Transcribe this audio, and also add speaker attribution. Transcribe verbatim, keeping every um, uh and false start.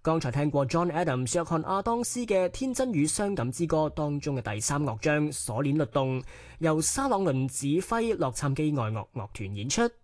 Speaker 1: 剛才聽過 John Adams 約翰亞當斯嘅《天真與傷感之歌》當中嘅第三樂章鎖鏈律動，由沙朗倫指揮洛杉磯愛樂樂團演出。